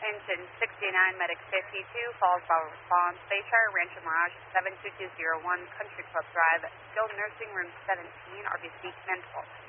Engine 69, Medic 52, Falls Bravo Response, Bayshire, Rancho Mirage 72201, Country Club Drive, Skilled Nursing Room 17, RBC, 1012.